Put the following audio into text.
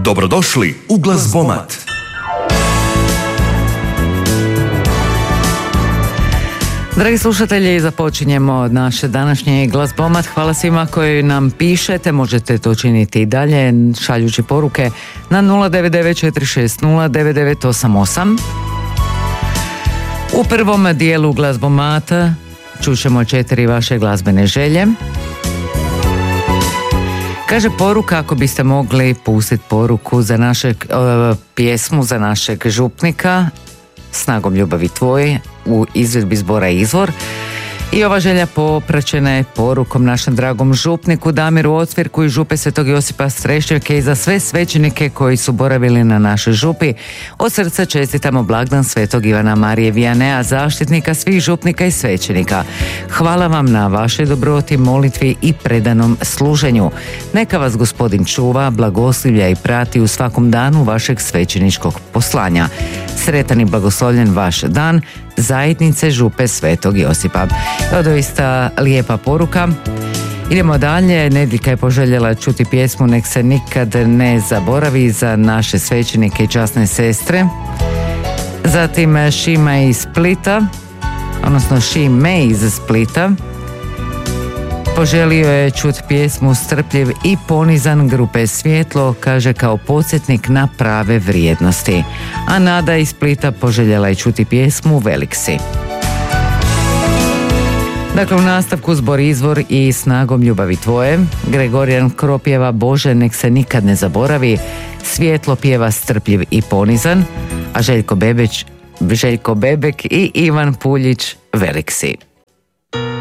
Dobrodošli u Glazbomat. Dragi slušatelji, započinjemo naše današnje Glazbomat. Hvala svima koji nam pišete, možete to činiti i dalje šaljući poruke na 099460998. U prvom dijelu Glazbomata čućemo 4 vaše glazbene želje. Kaže poruka, ako biste mogli pustiti poruku za našeg pjesmu za našeg župnika Snagom ljubavi tvoje u izvedbi zbora Izvor. I ova želja popraćena je porukom našem dragom župniku Damiru Ocvirku i župe Svetog Josipa Strešćevke i za sve svećenike koji su boravili na našoj župi. Od srca čestitamo blagdan Svetog Ivana Marije Vijanea, zaštitnika svih župnika i svećenika. Hvala vam na vašoj dobroti, molitvi i predanom služenju. Neka vas Gospodin čuva, blagoslivlja i prati u svakom danu vašeg svećeničkog poslanja. Sretan i blagoslovljen vaš dan, zajednice župe Svetog Josipa. To doista lijepa poruka. Idemo dalje. Nedjeljka je poželjela čuti pjesmu Nek se nikad ne zaboravi za naše svećenike i časne sestre. Zatim Šima iz Splita, odnosno Šime iz Splita, poželio je čuti pjesmu Strpljiv i ponizan grupe Svjetlo, kaže kao podsjetnik na prave vrijednosti. A Nada iz Splita poželjela je čuti pjesmu Velik si. Dakle, u nastavku zbor Izvor i Snagom ljubavi tvoje. Gregorijan Kropjeva Bože nek se nikad ne zaboravi. Svjetlo pjeva Strpljiv i ponizan. A Željko Bebek i Ivan Puljić Velik si.